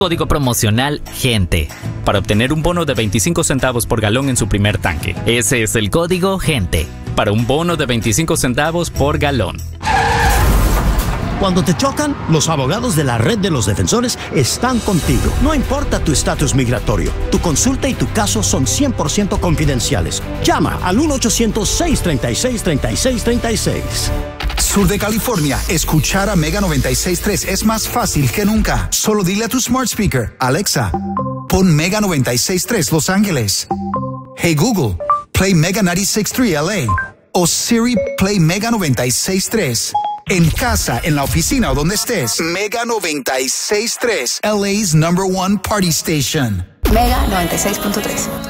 Código promocional GENTE para obtener un bono de 25 centavos por galón en su primer tanque. Ese es el código GENTE para un bono de 25 centavos por galón. Cuando te chocan, los abogados de la Red de los Defensores están contigo. No importa tu estatus migratorio, tu consulta y tu caso son 100% confidenciales. Llama al 1-800-636-3636. Sur de California, escuchar a Mega 96.3 es más fácil que nunca. Solo dile a tu smart speaker, Alexa, pon Mega 96.3 Los Ángeles. Hey Google, play Mega 96.3 LA. O Siri, play Mega 96.3. En casa, en la oficina o donde estés, Mega 96.3, LA's #1 party station. Mega 96.3.